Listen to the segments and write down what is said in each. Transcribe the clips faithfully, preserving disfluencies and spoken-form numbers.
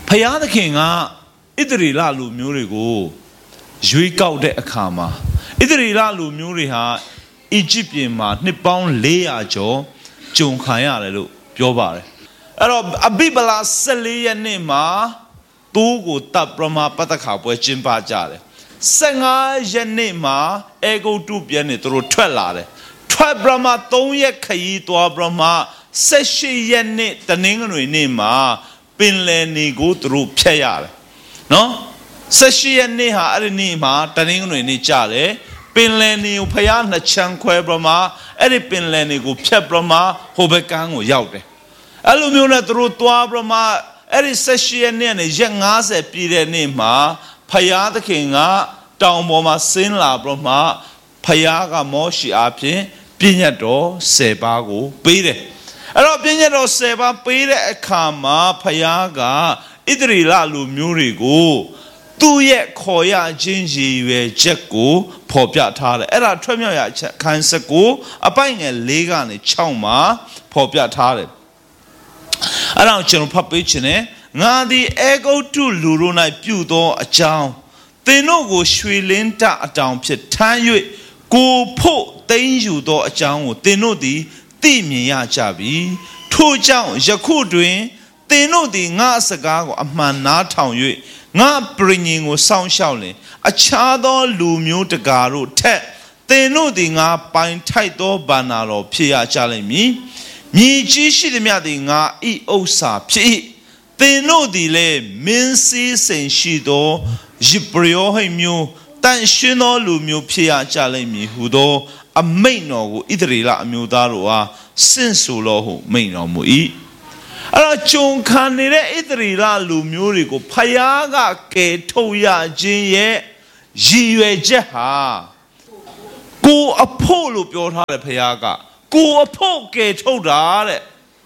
ဖယားသခင်ကဣသရေလလူမျိုးတွေကိုရွေးကောက်တဲ့အခါမှာဣသရေလလူမျိုးတွေဟာအီဂျစ်ပြည်မှာနှစ်ပေါင်းလေးရာကျော်ကြုံခံရတယ်လို့ပြောပါတယ်အဲ့တော့အဘိဗလာဆယ်လေးရက်နေ့မှာသူ့ကိုတပ်ပရမပတ္တခါပွဲကျင်းပကြတယ်ဆယ်ငါးရက်နေ့မှာအေဂုတ်တုပြန်နေသူတို့ထွက်လာတယ်ထွက်ပရမသုံးရက်ခရီးသွားပရမဆယ်ရှစ်ရက်နေ့တနင်္ဂနွေနေ့မှာပင်လယ်နေကိုသူတို့ဖျက်ရတယ်နော်ဆယ်ရှစ်ရက်နေ့ဟာအဲ့ဒီနေ့မှာတနင်္ဂနွေနေ့ကြတယ်ပင်လယ်နေကိုဖျားနှစ်ချမ်းခွဲပရမအဲ့ဒီပင်လယ်နေကိုဖျက်ပရမဟိုဘက်ကန်းကိုရောက်တယ်အဲ့လိုမျိုးနဲ့သူတို့သွားပရမအဲ့ဒီဆယ်ရှစ်ရက်နေ့နဲ့ရက်ငါးဆယ်ပြည့်တဲ့နေ့မှာဖယားသခင်ကတောင်ပေါ်မှာဆင်းလာပရမဖယားကမောရှေအားဖြင့်ပြည့်ညတ်တော်ဆယ်ပါးကိုပေးတယ်အဲ့တော့ပြည့်ညတ်တော်ဆယ်ပါးပေးတဲ့အခါမှာဖယားကဣသရေလလူမျိုးတွေကိုသူ့ရဲ့ခေါ်ရခြင်းရည်ရွယ်ချက်ကိုဖော်ပြထားတယ်အဲ့ဒါထွက်မြောက်ရခန်းစကိုအပိုင်ငယ်၄ကနေ၆မှာဖော်ပြထားတယ်အဲ့ဒါကျွန်တော်ဖတ်ပေးခြင်းနဲ့ငါသည်အေဂုတ်တုလူတို့၌ပြုသောအကြောင်းသင်တို့ကိုရွှေလင်းတအတောင်ဖြစ်ထမ်း၍ကိုဖို့သိမ်းယူသောအကြောင်းကိုသင်တို့သည်သိမြင်ရကြပြီထို့ကြောင့်ယခုတွင်သင်တို့သည်ငါစကားကိုအမှန်နားထောင်၍ငါပရိညင်ကိုစောင့်ရှောက်လင်အခြားသောလူမျိုးတကာတို့ထက်သင်တို့သည်ငါပိုင်ထိုက်သောဘာနာတော်ဖြစ်ရကြလိမ့်မည်မြည်ကြီးရှိသည်မြသည်ငါဤဥစ္စာဖြစ်သင်တို့သည်လည်းမင်းစည်းစိမ်ရှိသောယိပရောဟိတ်မျိုးတန်ရှင်းသောလူမျိုးဖြစ်ရကြလိမ့်မည်ဟုသောအမိန့်တော်ကိုဣသရေလအမျိုးသားတို့အားဆင့်ဆိုတော်ဟုမိန့်တော်မူ၏အဲ့တော့ဂျုံခံနေတဲ့ဣသရေလလူမျိုးတွေကိုဖယားကကယ်ထုတ်ရခြင်းရဲ့ရည်ရွယ်ချက်ဟာကိုအဖို့လို့ပြောထားတယ်ဖယားကကိုအဖို့ကယ်ထုတ်တာတဲ့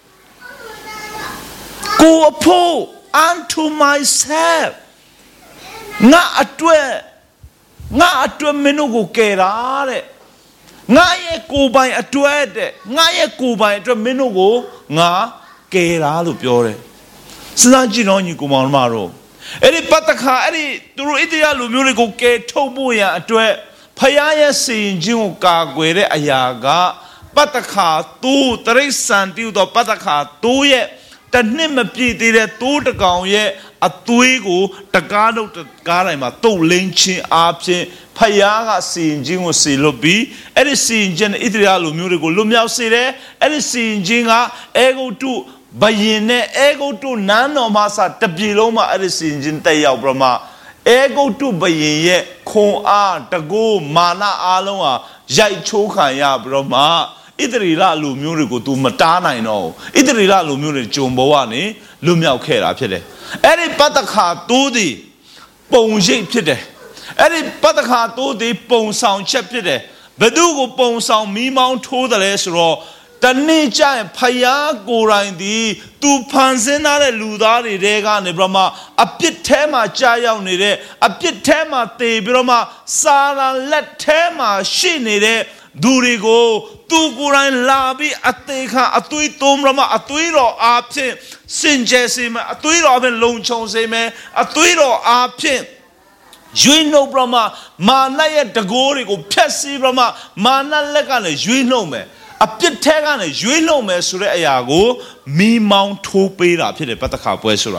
ကိုအဖို့ unto myself ငါအတွက်ငါအတွက်မင်းတို့ကိုကယ်တာတဲ့ငါရဲ့ကိုယ်ပိုင်အတွက်တဲ့ငါရဲ့ကိုယ်ပိုင်အတွက်မင်းတို့ကိုငါကယ်တာလို့ပြောတယ်စဉ်းစားကြည့်တော့ညီကိုမောင်မတို့အဲ့ဒီပတ္တခါအဲ့ဒီသူတို့ဣသရေလလူမျိုးတွေကိုကယ်ထုတ်ဖို့ရန်အတွက်ဖယားရဲ့စီရင်ခြင်းကိုကာကွယ်တဲ့အရာကပတ္တခါသူ့တရိစ္ဆာန်တူသောပတ္တခါသူ့ရဲ့တနှစ်မပြည့်သေးတဲ့တိုးတကောင်ရဲ့အသွေးကိုတကားတော့တကားတိုင်းမှာတုတ်လင်းခြင်းအားဖြင့်ဖယားကစီရင်ခြင်းကိုစီလို့ပြီးအဲ့ဒီစီရင်ခြင်းဣသရေလလူမျိုးတွေကိုလွတ်မြောက်စေတယ်အဲ့ဒီစီရင်ခြင်းကအေဂုတ်တုဘယင်နဲ့အေဂုတ်တုနန်းတော်မှာစတပြေလုံးမှာအဲ့ဒီစီရင်ခြင်းတက်ရောက်ပြီးမှအေဂုတ်တုဘယင်ရဲ့ခွန်အားတကိုးမာနအားလုံးဟာရိုက်ချိုးခံရပြီးတော့မှဣသရေလလူမျိုးတွေကို तू မတားနိုင်တော့ဘူးဣသရေလလူမျိုးတွေဂျုံဘဝကနေလွတ်မြောက်ခဲ့တာဖြစ်တယ်အဲ့ဒီပတ္တခါတိုးသည်ပုံရိပ်ဖြစ်တယ်အဲ့ဒီပတ္တခါတိုးသည်ပုံဆောင်ချက်ဖြစ်တယ်ဘယ်သူကိုပုံဆောင်မိမောင်းထိုးတယ်လဲဆိုတော့တနေ့ကျရင်ဖယားကိုယ်တိုင်သည် तू ဖန်ဆင်းထားတဲ့လူသားတွေတဲကနေပြီးတော့မှအပြစ်ထဲမှာကြာရောက်နေတဲ့အပြစ်ထဲမှာတည်ပြီးတော့မှစာရန်လက်ထဲမှာရှိနေတဲ့သူတွေကိုသူကိုယ်တိုင်လာပြီးအသေးခါအသွေးသွုံးရမအသွေးတော်အားဖြင့်စင်ကြယ်စေမယ်အသွေးတော်အပြင်လုံခြုံစေမယ်အသွေးတော်အားဖြင့်ရွေးနှုတ်ပြမမာနရဲ့တကိုးတွေကိုဖျက်ဆီးပြမမာနလက်ကနေရွေးနှုတ်မယ်အပြစ်ထဲကနေရွေးနှုတ်မယ်ဆိုတဲ့အရာကိုမိမောင်းထိုးပေးတာဖြစ်တယ်ပတ္တခါပွဲဆိုတာ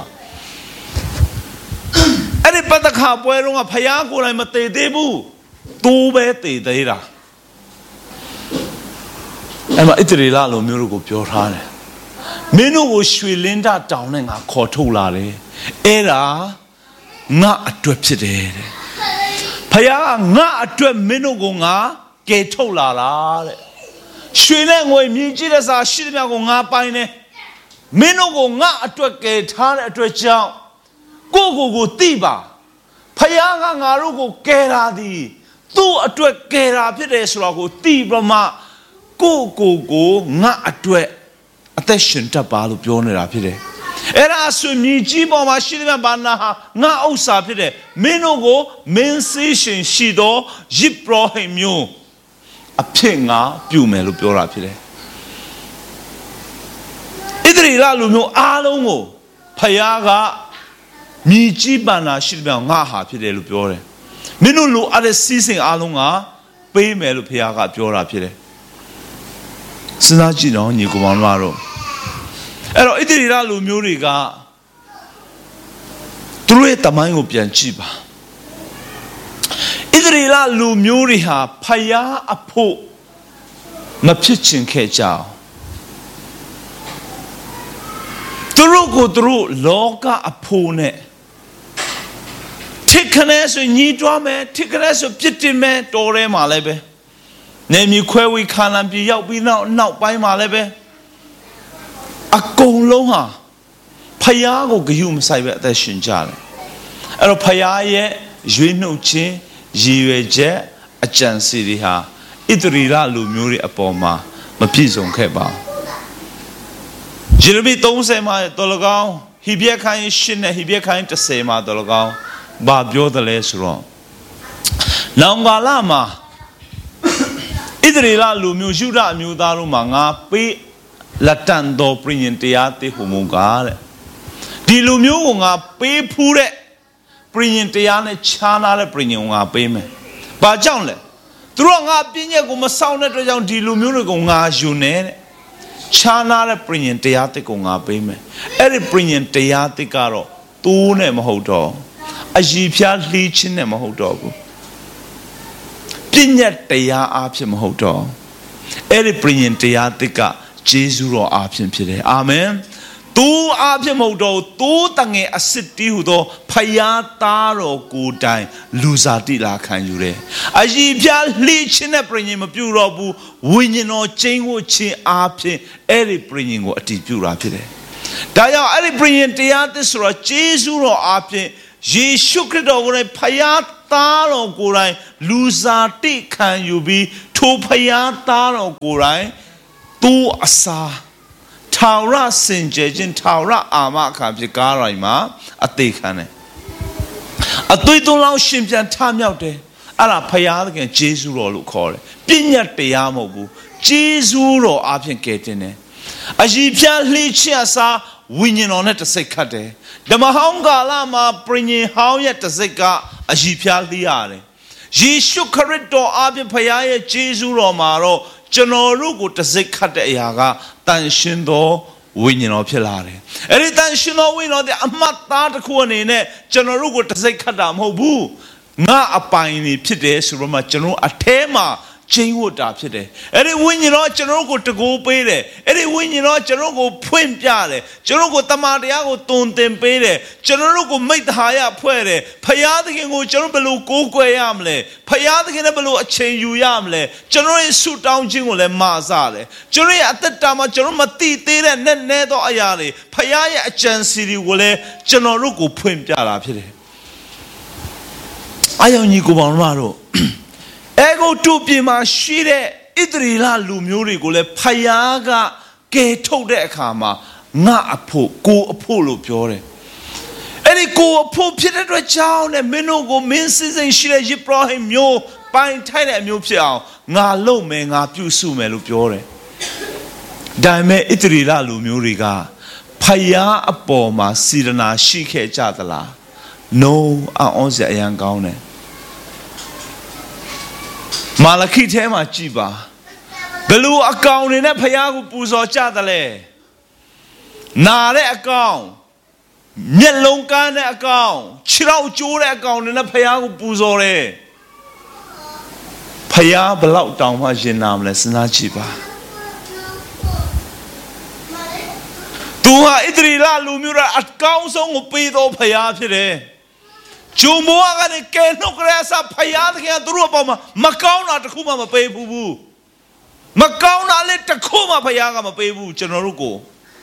အဲ့ဒီပတ္တခါပွဲတော့ဖယားကိုယ်တိုင်မတည်သေးဘူးတိုးပဲတည်သေးတာအဲ့မှာဣသရေလလူမျိုးတို့ကိုပြောထားတယ်မင်းတို့ကိုရွှေလင်းတတောင်နဲ့ငါခေါ်ထုတ်လာတယ်အဲ့ဒါငါအတွက်ဖြစ်တယ်တဲ့ဖယားငါအတွက်မင်းတို့ကိုငါကယ်ထုတ်လာတာတဲ့ရွှေနဲ့ငွေမြည်ကြည့်တဲ့စာရှိတဲ့မြောက်ကိုငါပိုင်တယ်မင်းတို့ကိုငါအတွက်ကယ်ထားတဲ့အတွက်ကြောင့်ကိုကိုကိုသိပါဖယားကငါတို့ကိုကယ်တာသည်သူ့အတွက်ကယ်တာဖြစ်တယ်ဆိုတော့ကိုသိပြမကိုကိုကိုငါအတွက်အသက်ရှင်တတ်ပါလို့ပြောနေတာဖြစ်တယ်အဲ့ဒါဆိုမြည်ကြီးပေါ်မှာရှိတဲ့ဘာနာဟာငါဥစ္စာဖြစ်တယ်မင်းတို့ကိုမင်းစေးရှင်ရှိသောယိပရောဟိတ်မျိုးအဖြစ်ငါပြုမယ်လို့ပြောတာဖြစ်တယ်ဣသရေလလူမျိုးအားလုံးကိုဖယားကမြည်ကြီးပန်တာရှိတယ်ငါဟာဖြစ်တယ်လို့ပြောတယ်မင်းတို့လိုအပ်တဲ့စီးစိမ်အားလုံးကပေးမယ်လို့ဖခင်ကပြောတာဖြစ်တယ်စဉ်းစားကြည့်တော့ညီကိုမောင်တို့အဲ့တော့ဣသရေလလူမျိုးတွေကသူတို့ရဲ့တမိုင်းကိုပြန်ကြည့်ပါဣသရေလလူမျိုးတွေဟာဖယားအဖို့မဖြစ်ချင်ခဲ့ကြအောင်သူတို့ကိုသူတို့လောကအဖို့နဲ့ထိခနဲဆိုညီးတွားမယ်ထိခနဲဆိုပြစ်တင်မယ်တော်ထဲမှာလည်းပဲနေမီခွဲဝေခါလံပြေရောက်ပြီးနောက်နောက်ပိုင်းမှာလည်းပဲအကုန်လုံးဟာဖယားကိုဂရုမစိုက်ပဲအသက်ရှင်ကြတယ်အဲ့တော့ဖယားရဲ့ရွေးနှုတ်ခြင်းရည်ရွယ်ချက်အကြံစီတွေဟာဣသရေလလူမျိုးတွေအပေါ်မှာမပြည့်စုံခဲ့ပါဘူးယေရမိသုံးဆယ်မှာတော်လကောင်းဟိဘရဲခိုင်းရှင်းနဲ့ဟိဘရဲခိုင်းတစ်ဆယ်မှာတော်လကောင်းဘာပြောတယ်လဲဆိုတော့နောင်ကာလမှာဣသရေလလူမျိုးယူဒအမျိုးသားတို့မှာငါပေးလက်တန်တော်ပြင်းတရားတေဟူမူကားတဲ့ဒီလူမျိုးကိုငါပေးဖူးတဲ့ပြင်းတရားနဲ့ခြားနာတဲ့ပြင်းကိုငါပေးမယ်။ဘာကြောင့်လဲသူတို့ငါပြင်းရက်ကိုမဆောင်တဲ့အတွက်ကြောင့်ဒီလူမျိုးတွေကိုငါယူနေတဲ့ခြားနာတဲ့ပြင်းတရားတစ်ကိုငါပေးမယ်။အဲ့ဒီပြင်းတရားတစ်ကတော့တိုးနဲ့မဟုတ်တော့အယီဖျားလှီးခြင်းနဲ့မဟုတ်တော့ဘူးပြညတ်တရားအားဖြင့်မဟုတ်တော့အဲ့ဒီပြင်းတရားတစ်ကဂျေဇုတော်အားဖြင့်ဖြစ်တယ်အာမင်သူအားဖြင့်မဟုတ်တော့သူတငယ်အစစ်တီးဟူသောဖယားသားတော်ကိုယ်တိုင်လူစားတိလာခံယူတယ်အယီဖျားလှီးခြင်းနဲ့ပြင်းမပြုတော့ဘူးဝိညာဉ်တော်ကျင်းဝတ်ခြင်းအားဖြင့်အဲ့ဒီပြင်းကိုအတည်ပြုတာဖြစ်တယ်ဒါကြောင့်အဲ့ဒီပြင်းတရားသစ္စာဂျေဇုတော်အားဖြင့်ယေရှုခရစ်တော်ကိုယ်တိုင်ဖယားသားတော်ကိုယ်တိုင်လူစားတိခံယူပြီးထိုဖယားသားတော်ကိုယ်တိုင်သူအစာထာဝရစင်ကြယ်ခြင်းထာဝရအာမခံဖြစ်ကားတိုင်းမှာအသေးခံတယ်အသွေးသွန်းလောင်းရှင်ပြန်ထမြောက်တယ်အဲ့ဒါဖယားသခင်ဂျေဇုတော်လို့ခေါ်တယ်ပြညတ်တရားမဟုတ်ဘူးဂျေဇုတော်အပြင်ကဲတင်တယ်အယီဖျားလှီးချအစာဝိညာဉ်တော်နဲ့တစိတ်ခတ်တယ်ဓမ္မဟောင်းကာလမှာပရိညင်ဟောင်းရဲ့တစိတ်ကအယီဖျားလှီးရတယ်ယေရှုခရစ်တော်အပြင်ဖယားရဲ့ဂျေဇုတော်မှာတော့ကျွန်တော်တို့ကိုတစိတ်ခတ်တဲ့အရာကတန်ရှင်းသောဝိညာဉ်တော်ဖြစ်လာတယ်။အဲ့ဒီတန်ရှင်းသောဝိညာဉ်တော်တဲ့အမှတ်သားတစ်ခုအနေနဲ့ကျွန်တော်တို့ကိုတစိတ်ခတ်တာမဟုတ်ဘူး။ငါအပိုင်နေဖြစ်တယ်ဆိုတော့မှကျွန်တော်အထဲမှာကျင်းဝတ်တာဖြစ်တယ်။အဲ့ဒီဝိညာဉ်တော်ကျွန်တော်ကိုတကိုးပေးတယ်။အဲ့ဒီဝိညာဉ်တော်ကျွန်တော်ကိုဖွင့်ပြတယ်။ကျွန်တော်ကိုတမန်တရားကိုတုံသင်ပေးတယ်။ကျွန်တော်တို့ကိုမိတ္တဟာယဖွဲ့တယ်။ဖယားသခင်ကိုကျွန်တော်ဘယ်လိုကိုးကွယ်ရမလဲ။ဖယားသခင်နဲ့ဘယ်လိုအချိန်ယူရမလဲ။ကျွန်တော်ရဲ့ဆုတောင်းခြင်းကိုလည်းမာစတယ်။ကျွန်တော်ရဲ့အသက်တာမှာကျွန်တော်မသိသေးတဲ့နဲ့နဲသောအရာတွေဖယားရဲ့အကြံစီတွေကိုလည်းကျွန်တော်တို့ကိုဖွင့်ပြတာဖြစ်တယ်။အားကြောင့်ညီကိုပေါင်းတို့အဲဂုတ်တုပြည်မှာရှိတဲ့ဣသရေလလူမျိုးတွေကိုလည်းဖယားကကယ်ထုတ်တဲ့အခါမှာငါအဖို့ကိုအဖို့လို့ပြောတယ်အဲ့ဒီကိုအဖို့ဖြစ်တဲ့အတွက်ကြောင့်နဲ့မင်းတို့ကိုမင်းစည်းစိမ်ရှိတဲ့ယေဘရဟိမျိုးပိုင်ထိုက်တဲ့အမျိုးဖြစ်အောင်ငါလုပ်မယ်ငါပြုစုမယ်လို့ပြောတယ်ဒါပေမဲ့ဣသရေလလူမျိုးတွေကဖယားအပေါ်မှာစေတနာရှိခဲ့ကြသလား no အောင်းစရာအရန်ကောင်းတယ်မာလခိထဲမှာကြည်ပါဘယ်လိုအကောင်တွေနဲ့ဖယားကိုပူဇော်ကြသလဲနာတဲ့အကောင်မျက်လုံးကန်းတဲ့အကောင်ခြေထောက်ကျိုးတဲ့အကောင်တွေနဲ့ဖယားကိုပူဇော်တယ်ဖယားဘလောက်တောင်မှရင်နာမလဲစဉ်းစားကြည့်ပါသူဟာဣသရေလလူမျိုးတွေအကောင်းဆုံးကိုပေးတော်ဖယားဖြစ်တယ်ဂျုံမောကလည်းကဲနှုတ်ကြရစာဖယားတကယ်သူတို့အပေါ်မှာမကောင်းတာတခုမှမပေးဘူးဘူးမကောင်းတာလည်းတခုမှဖယားကမပေးဘူးကျွန်တော်တို့ကို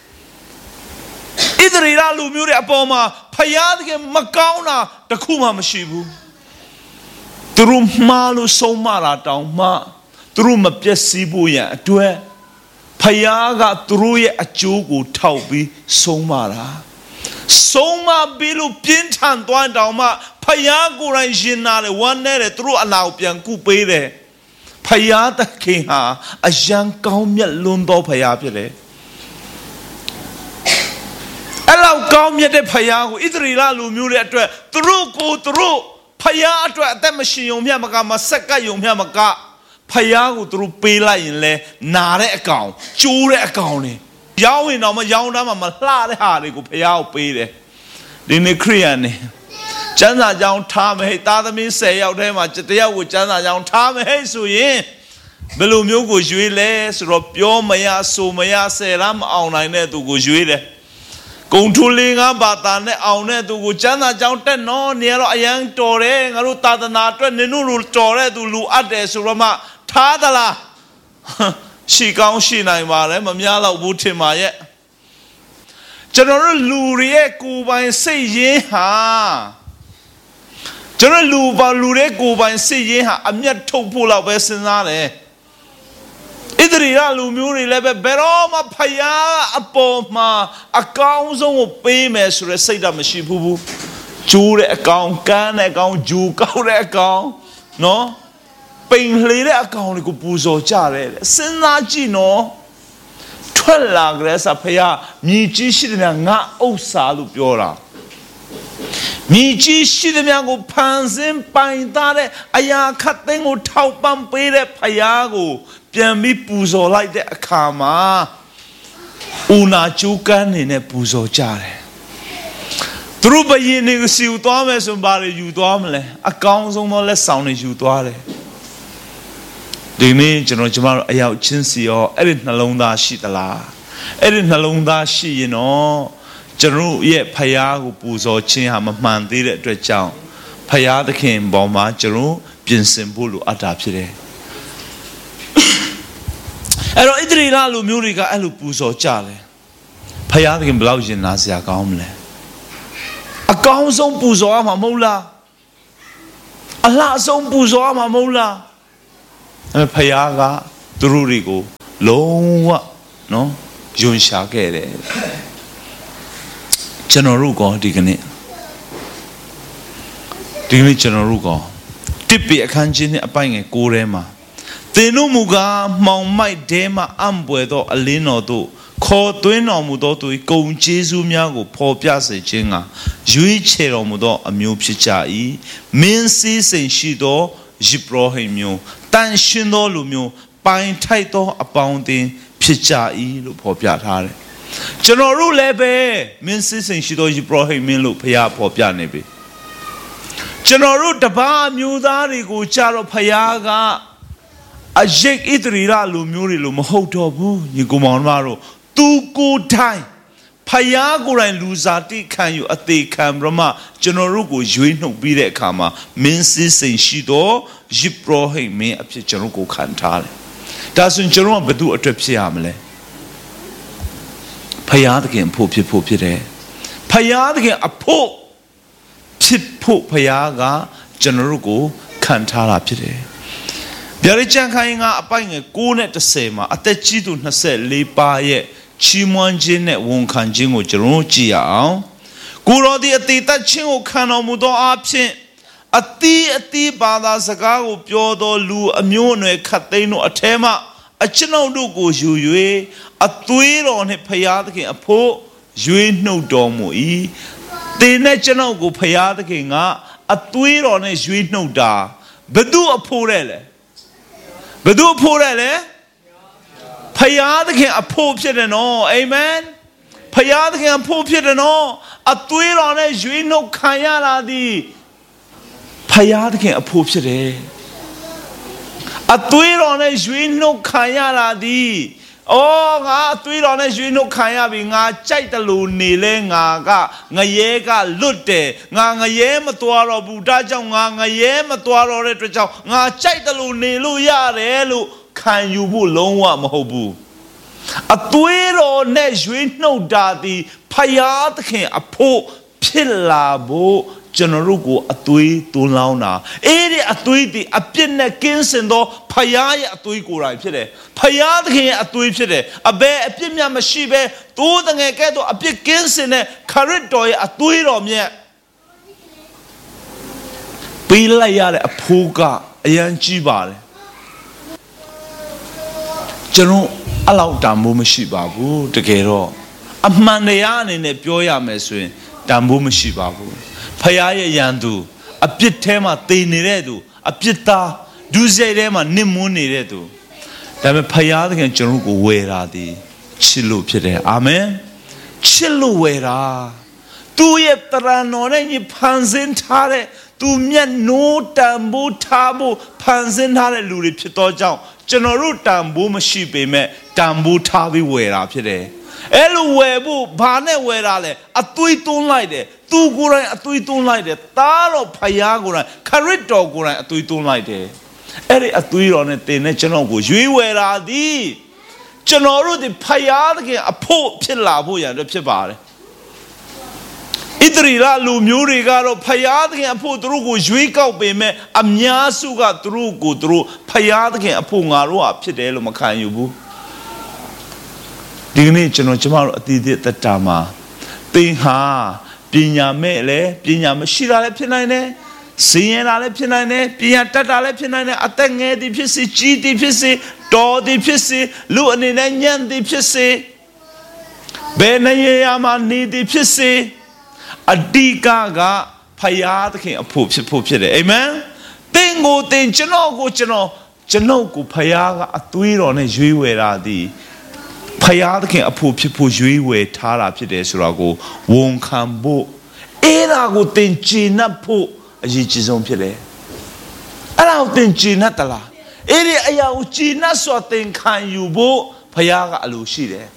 ဣသရေလလူမျိုးတွေအပေါ်မှာဖယားတကယ်မကောင်းတာတခုမှမရှိဘူးသူတို့မှားလို့ဆုံးမတာတောင်မှသူတို့မပျက်စီးဖို့ရန်အတွက်ဖယားကသူတို့ရဲ့အကျိုးကိုထောက်ပြီးဆုံးမတာဆုံးမပြီးလို့ပြင်းထန်သွားတောင်မှဖယားကိုယ်တိုင်ရင်နာတယ်ဝမ်းနဲ့တယ်သူတို့အနာကိုပြန်ကုပေးတယ်ဖယားသခင်ဟာအယံကောင်းမြတ်လွန်းသောဖယားဖြစ်တယ်အဲ့လောက်လောက်ကောင်းမြတ်တဲ့ဖယားကိုဣသရေလလူမျိုးတွေအတွက်သူတို့ကိုသူတို့ဖယားအတွက်အသက်မရှင်ုံမျှမကမဆက်ကပ်ယုံမျှမကဖယားကိုသူတို့ပေးလိုက်ရင်လဲနာတဲ့အကောင်ကျိုးတဲ့အကောင်တွေရောင်းရင်တော့မရောင်းတမ်းမှမလှတဲ့ဟာတွေကိုဖယားကိုပေးတယ်ဒီနေ့ခရိယန်နေကျမ်းစာကြောင်းထားမယ်သားသမီးဆယ်ယောက်ထဲမှာတယောက်ကိုကျမ်းစာကြောင်းထားမယ်ဆိုရင်ဘယ်လိုမျိုးကိုရွေးလဲဆိုတော့ပြောမရဆိုမရဆယ်ရမ်းမအောင်နိုင်တဲ့သူကိုရွေးတယ်ဂုံထူလေးငါဘာသာနဲ့အောင်တဲ့သူကိုကျမ်းစာကြောင်းတက်နော်နေရတော့အယံတော်တယ်ငါတို့သာသနာအတွက်နင်တို့လိုတော်တဲ့သူလူအပ်တယ်ဆိုတော့မှထားသလားရှိကောင်းရှိနိုင်ပါလေမများတော့ဘူးထင်ပါရဲ့ကျွန်တော်တို့လူတွေရဲ့ကိုယ်ပိုင်စိတ်ရင်းဟာကျွန်တော်လူပါလူတဲ့ကိုယ်ပိုင်စိတ်ရင်းဟာအမျက်ထုတ်ဖို့လောက်ပဲစဉ်းစားတယ်ဣသရေလလူမျိုးတွေလည်းပဲဘယ်တော့မှဖယားအပေါ်မှာအကောင်းဆုံးကိုပေးမယ်ဆိုရယ်စိတ်ဓာတ်မရှိဘူးဘူးကျိုးတဲ့အကောင်ကန်းတဲ့အကောင်ဂျူကောက်တဲ့အကောင်နော်ပိန်လှေတဲ့အကောင်တွေကိုပူဇော်ကြတယ်စဉ်းစားကြည့်နော်ထွက်လာကြတဲ့ဆဖယားမြည်ကြီးရှိတဲ့ငါဥစ္စာလို့ပြောတာမြည်ကြီးရှိတဲ့များကိုဖန်ဆင်းပိုင်သားတဲ့အရာခတ်သိမ်းကိုထောက်ပံ့ပေးတဲ့ဖယားကိုပြန်ပြီးပူဇော်လိုက်တဲ့အခါမှာဦးနာကျိုးကန်းနေနဲ့ပူဇော်ကြတယ်သူတို့ဘယင်းနေကိုစီယူသွားမယ်ဆိုပါလေယူသွားမလဲအကောင်းဆုံးသောလက်ဆောင်တွေယူသွားတယ်ဒီနေ့ကျွန်တော်ကျမတို့အရောက်ချင်းစီရောအဲ့ဒီနှလုံးသားရှိသလားအဲ့ဒီနှလုံးသားရှိရင်တော့ကျွန်တော်ရဲ့ဖယားကိုပူဇော်ခြင်းဟာမမှန်သေးတဲ့အတွက်ကြောင့်ဖယားသခင်ပေါ်မှာကျွန်တော်ပြင်ဆင်ဖို့လိုအပ်တာဖြစ်တယ်အဲ့တော့ဣသရေလလူမျိုးတွေကအဲ့လိုပူဇော်ကြတယ်ဖယားသခင်ဘယ်လောက်ရင်နာစရာကောင်းမလဲအကောင်းဆုံးပူဇော်ရမှာမဟုတ်လားအလှဆုံးပူဇော်ရမှာမဟုတ်လားအဲ့ဖယားကသူတို့တွေကိုလုံးဝနော်ယွန်ရှာခဲ့တယ်ကျွန်တော်တို့ကဒီကနေ့ဒီကနေ့ကျွန်တော်တို့ကတစ်ปีအခန်းကြီးနဲ့အပိုင်ငယ်ကိုးထဲမှာသင်တို့မူကားမှောင်မိုက်တဲမှအံ့ပွေသောအလင်းတော်တို့ခေါ်သွင်းတော်မူသောသူ၏ဂုဏ်ကျေးဇူးများကိုဖော်ပြစေခြင်းကရွေးချယ်တော်မူသောအမျိုးဖြစ်ကြ၏မင်းစည်းစိမ်ရှိသောယိပရောဟိတ်မျိုးတန်ရှင်သောလူမျိုးပိုင်ထိုက်သောအပေါင်းအသင်းဖြစ်ကြ၏လို့ဖော်ပြထားတယ်ကျွန်တော်တို့လည်းပဲမင်းစည်းစိမ်ရှိသောယိပရောဟိတ်မင်းလို့ဖခင်ဖော်ပြနေပြီကျွန်တော်တို့တပါးမျိုးသားတွေကိုကြတော့ဖခင်ကအရေးဣသရေလလူမျိုးတွေလို့မဟုတ်တော့ဘူးညီကောင်မောင်တို့သူကိုယ်တိုင်ဖယားကိုယ်တိုင်လူစားတိခံယူအသေးခံပြမကျွန်တော်တို့ကိုရွေးနှုတ်ပြီးတဲ့အခါမှာမင်းစည်းစိမ်ရှိသောယိပရောဟိတ်မင်းအဖြစ်ကျွန်တော်ကိုခံထားတယ်ဒါဆိုရင်ကျွန်တော်ကဘယ်သူအတွက်ဖြစ်ရမလဲဖယားသခင်ဖို့ဖြစ်ဖို့ဖြစ်တယ်ဖယားသခင်အဖို့ဖြစ်ဖို့ဖယားကကျွန်တော်တို့ကိုခံထားတာဖြစ်တယ်ဗျာဒိတ်ချန်ခိုင်းကအပိုင်ငယ်ကိုးနဲ့တစ်ဆယ်မှာအသက်ကြီးသူနှစ်ဆယ်လေးပါးရဲ့ချီးမွမ်းခြင်းနဲ့ဝန်ခံခြင်းကိုကျွန်တော်ကြည့်ရအောင်ကိုတော်ဒီအသေးသက်ခြင်းကိုခံတော်မူသောအဖြစ်အတိအတိဘာသာစကားကိုပြောသောလူအမျိုးအနွယ်ခတ်သိမ်းတို့အထဲမှအကျွန်ုပ်တို့ကိုယူ၍အသွေးတော်နှင့်ဖယားသခင်အဖို့ရွေးနှုတ်တော်မူ၏တင်းနဲ့ကျွန်ုပ်ကိုဖယားသခင်ကအသွေးတော်နဲ့ရွေးနှုတ်တာဘယ်သူအဖို့လဲလဲဘယ်သူအဖို့လဲလဲဖယားသခင်အဖို့ဖြစ်တယ်နော်အာမင်ဖယားသခင်အဖို့ဖြစ်တယ်နော်အသွေးတော်နဲ့ရွေးနှုတ်ခံရတာဒီဖယားသခင်အဖို့ဖြစ်တယ်အသွေးတော်နဲ့ရွေးနှုတ်ခံရတာဒီအော်ငါအသွေးတော်နဲ့ရွေးနှုတ်ခံရပြီငါကြိုက်တယ်လို့နေလဲငါကငရဲကလွတ်တယ်ငါငရဲမသွားတော့ဘူးဒါကြောင့်ငါငရဲမသွားတော့တဲ့အတွက်ကြောင့်ငါကြိုက်တယ်လို့နေလို့ရတယ်လို့ခံယူဖို့လုံးဝမဟုတ်ဘူးအသွေးတော်နဲ့ရွေးနှုတ်တာဒီဖယားသခင်အဖို့ဖြစ်လာဖို့ကျွန်တော်တို့ကိုအသွေးသွန်းလောင်းတာအဲ့ဒီအသွေးဒီအပြစ်နဲ့ကင်းစင်သောဖယားရဲ့အသွေးကိုယ်တိုင်ဖြစ်တယ်ဖယားသခင်ရဲ့အသွေးဖြစ်တယ်အဘယ်အပြစ်များမရှိဘဲသိုးတငယ်ကဲ့သို့အပြစ်ကင်းစင်တဲ့ခရစ်တော်ရဲ့အသွေးတော်မြတ်ပေးလိုက်ရတဲ့အဖို့ကအရန်ကြီးပါတယ်ကျွန်တော်အလောက်တန်မိုးမရှိပါဘူးတကယ်တော့အမှန်တရားအနေနဲ့ပြောရမယ်ဆိုရင်တန်ဖိုးမရှိပါဘူးဖခင်ရဲ့ယံသူအပြစ်ထဲမှာတည်နေတဲ့သူအပြစ်သားဒုစရိုက်ထဲမှာနစ်မွန်းနေတဲ့သူဒါပေမဲ့ဖခင်သခင်ကျွန်တော်ကိုဝယ်တာဒီချစ်လို့ဖြစ်တယ်အာမင်ချစ်လို့ဝယ်တာသူရဲ့တရဏောနဲ့ညီဖန်ဆင်းထားတဲ့သူမျက်နှိုးတန်ဖိုးထားဖို့ဖန်ဆင်းထားတဲ့လူတွေဖြစ်တော့ကြောင့်ကျွန်တော်တို့တန်ဖိုးမရှိပေမဲ့တန်ဖိုးထားပြီးဝယ်တာဖြစ်တယ်အဲ့လိုဝယ်ဖို့ဘာနဲ့ဝယ်တာလဲအသွေးသွန်းလိုက်တယ်သူကိုယ်တိုင်အသွေးသွန်းလိုက်တယ်သားတော်ဖယားကိုယ်တိုင်ခရစ်တော်ကိုယ်တိုင်အသွေးသွန်းလိုက်တယ်အဲ့ဒီအသွေးတော်နဲ့တင်နဲ့ကျွန်တော်ကိုရွေးဝယ်တာသည်ကျွန်တော်တို့ဒီဖယားသခင်အဖို့ဖြစ်လာဖို့ရန်အတွက်ဖြစ်ပါတယ်ဣသရေလလူမျိုးတွေကတော့ဖယားသခင်အဖို့သူတို့ကိုရွေးကောက်ပေမဲ့အများစုကသူတို့ကိုသူတို့ဖယားသခင်အဖို့ငါတို့ဟာဖြစ်တယ်လို့မခံယူဘူးဒီကနေ့ကျွန်တော်ကျမတို့အသီးသီးသက်တာမှာသင်ဟာပညာမဲ့လဲပညာမရှိတာလည်းဖြစ်နိုင်တယ်စင်ရတာလည်းဖြစ်နိုင်တယ်ပညာတတ်တာလည်းဖြစ်နိုင်တယ်အသက်ငယ်သည်ဖြစ်စေကြီးသည်ဖြစ်စေတော်သည်ဖြစ်စေလူအနေနဲ့ညံ့သည်ဖြစ်စေဘယ်နေရာမှာနေသည်ဖြစ်စေအဓိကကဖယားသခင်အဖို့ဖြစ်ဖို့ဖြစ်တယ်အာမင်သင်ကိုသင်ကျွန်တော်ကိုကျွန်တော်ကျွန်တော်ကိုဖယားကအသွေးတော်နဲ့ရွေးဝယ်တာသည်ဖယားသခင်အဖို့ဖြစ်ဖို့ရွေးဝယ်ထားတာဖြစ်တယ်ဆိုတာကိုဝန်ခံဖို့အဲ့ဒါကိုသင်ကျေနပ်ဖို့အရေးကြီးဆုံးဖြစ်တယ်အဲ့ဒါကိုသင်ကျေနပ်သလားအဲ့ဒီအရာကိုကျေနပ်စွာသင်ခံယူဖို့ဖယားကအလိုရှိတယ်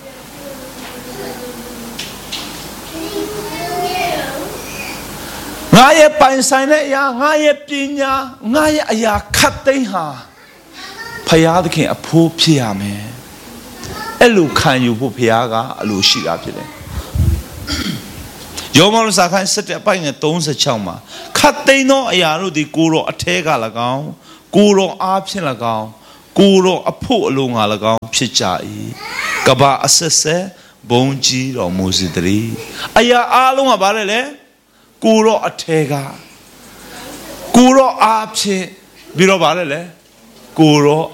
ငါရဲ့ပိုင်ဆိုင်တဲ့အရာငါရဲ့ပညာငါရဲ့အရာခတ်သိမ်းဟာဖယားသခင်အဖို့ဖြစ်ရမယ်အဲ့လိုခံယူဖို့ဖယားကအလိုရှိတာဖြစ်တယ်ယောမလို့စာခိုင်းစတဲ့အပိုင်းငယ်သုံးဆယ်ခြောက်မှာခတ်သိမ်းသောအရာတို့ဒီကိုတော်အထဲက၎င်းကိုတော်အားဖြင့်၎င်းကိုတော်အဖို့အလိုငါ၎င်းဖြစ်ကြ၏ကဘာအဆက်ဆက်ဘုံကြီးတော်မူစေတည်းအရာအားလုံးကဘာလဲလဲကိုတော်အထဲကကိုတော်အားဖြင့်ပြီးတော့ဗါလဲလေကိုတော်